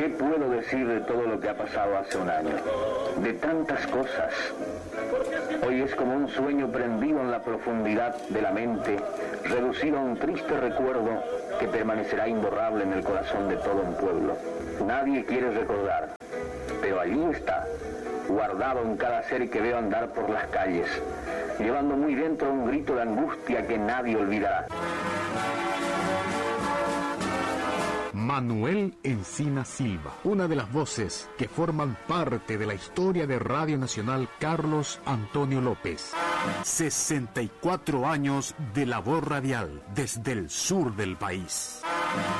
¿Qué puedo decir de todo lo que ha pasado hace un año? De tantas cosas. Hoy es como un sueño prendido en la profundidad de la mente, reducido a un triste recuerdo que permanecerá imborrable en el corazón de todo un pueblo. Nadie quiere recordar, pero allí está, guardado en cada ser que veo andar por las calles, llevando muy dentro un grito de angustia que nadie olvidará. Manuel Encinas Silva, una de las voces que forman parte de la historia de Radio Nacional Carlos Antonio López. 64 años de labor radial desde el sur del país.